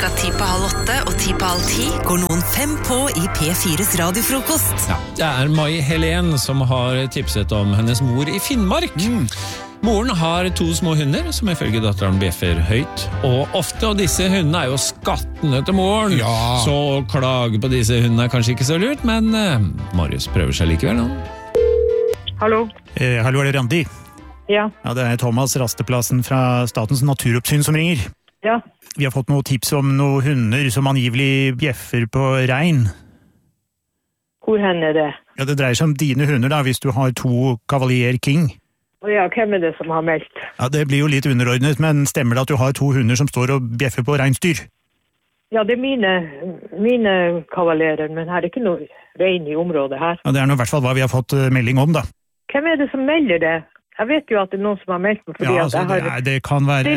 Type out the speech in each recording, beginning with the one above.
Klokka 7:30 og 7:30 går noen 5 på i P4s radiofrokost. Ja, det Mai Helen som har tipset om hennes mor i Finnmark. Moren har 2 små hunder som ifølge datteren bjeffer høyt og ofte, og disse hundene jo skattende til moren. Ja. Så å klage på disse hundene kanskje ikke så lurt, men Marius prøver seg likevel nå. Hallo? Hallo, det Randi? Ja. Ja, det Thomas Rasteplassen fra Statens naturoppsyn som ringer. Ja. Vi har fått noen tips om noen hunder som angivelig bjeffer på rein. Hvor henne det? Ja, det dreier seg om dine hunder da, hvis du har 2 Cavalier King. Ja, hvem det som har meldt? Ja, det blir jo litt underordnet, men stemmer det at du har 2 hunder som står og bjeffer på reinsdyr? Ja, det mine kavalerer, men her ikke noe rein i området her. Ja, det nå i hvert fall hva vi har fått melding om da. Hvem det som melder det? Jeg vet jo at det noen som har meldt meg, fordi Ja, at jeg har det kan være...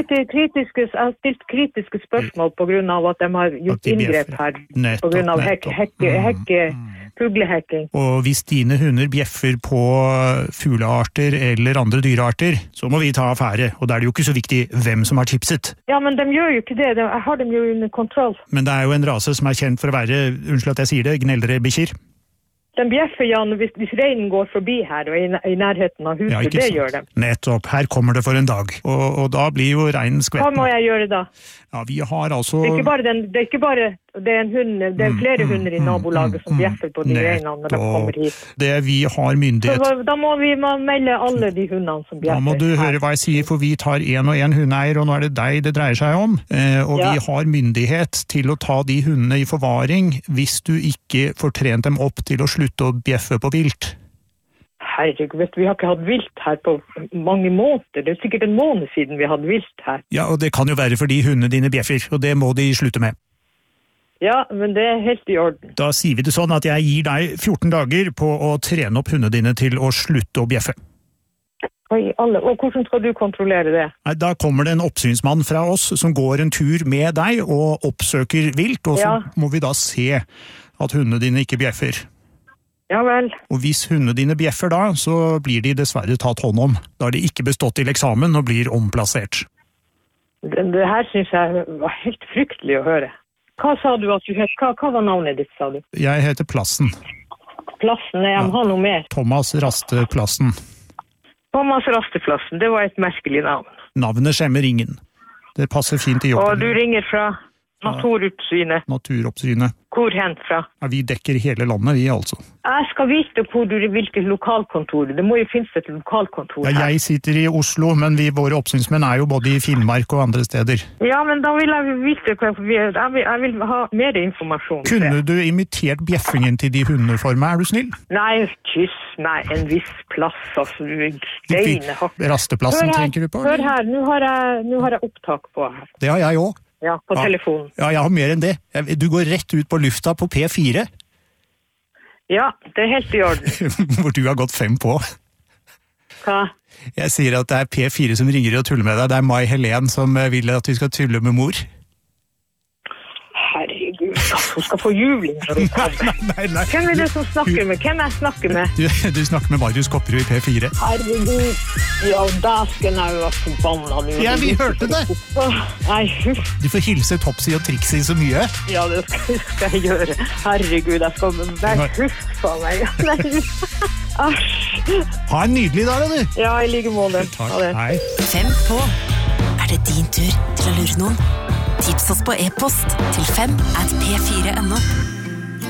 stilt kritiske spørsmål på grunn av at de har gjort inngrep her, på grunn av fuglehekking. Og hvis dine hunder bjeffer på fuglearter eller andre dyrearter, så må vi ta affære, og da det jo ikke så viktig hvem som har tipset. Ja, men de gjør jo ikke det, jeg har dem jo under kontroll. Men det jo en rase som kjent for å være, unnskyld at jeg sier det, gnellrebikkjer. De bjeffer, Jan, hvis reinen går forbi her og i nærheten av huset, det sant. gjør de. Nettopp, her kommer det for en dag, og da blir jo reinen skvetten. Hva må jeg gjøre da? Ja, vi har altså... Det ikke bare en hund, det flere hunder i nabolaget som bjeffer på de reinene når de kommer hit. Det vi har myndighet... Så da må vi melde alle de hundene som bjeffer. Da må du høre hva jeg sier, for vi tar en og en hundeeier, og nå det deg det dreier seg om. Og vi har myndighet til å ta de hundene i forvaring hvis du ikke får trent dem opp til å slutte å bjeffe på vilt. Herregud, vet du, vi har ikke hatt vilt her på mange måneder. Det sikkert en måned siden vi hadde vilt her. Ja, og det kan jo være fordi hundene dine bjeffer, og det må de slutte med. Ja, men det helt i orden. Da sier vi det sånn at jeg gir deg 14 dager på å trene opp hundene dine til å slutte å bjeffe. Og hvordan skal du kontrollere det? Nei, da kommer det en oppsynsmann fra oss som går en tur med deg og oppsøker vilt, og så må vi da se at hundene dine ikke bjeffer. Ja vel. Og hvis hundene dine bjeffer da, så blir de dessverre tatt hånd om. Da har de ikke bestått til eksamen og blir omplassert. Det her synes jeg var helt fryktelig å høre. Hva sa du at du het? Hva var navnet ditt, sa du? Jeg heter Plassen. Plassen? Jeg må ha noe mer. Thomas Rasteplassen. Thomas Rasteplassen, det var et merkelig navn. Navnet skjemmer ingen. Det passer fint i jobben. Og du ringer fra Naturoppsynet? Naturoppsynet. Hvor hen fra? Ja, vi dekker hele landet, vi altså. Jeg skal vite hvilket lokalkontor. Det må jo finnes et lokalkontor her. Ja, jeg sitter i Oslo, men våre oppsynsmenn jo både i Finnmark og andre steder. Ja, men da vil jeg vite, jeg vil ha mer informasjon. Kunne du imitert bjeffingen til de hundene for meg, du snill? Nei, kyss meg en viss plass, altså. Rasteplassen tenker du på? Hør her, nå har jeg opptak på her. Det har jeg også. Ja, på telefonen. Ja, jeg har mer enn det. Du går rett ut på lufta på P4. Ja, det helt i orden. Hvor du har gått 5 på. Hva? Jeg sier at det P4 som ringer og tuller med deg. Det Mai Helen som vil at vi skal tulle med mor. Herregud, hun skal få juling. Nei. Hvem det som snakker med? Hvem jeg snakker med? Du snakker med Marius Kopperud i P4. Herregud, ja, da skal jeg jo være forbannet. Ja, vi hørte det. Nei, du får hilse Topsy og Trixie så mye. Ja, det skal jeg gjøre. Herregud, jeg skal være husk på meg. Asj. Ha en nydelig dag, da, du. Ja, i like måte. Takk, hei. 5 på. Det din tur til å lure noen? Tips oss på e-post til 5@p4.no.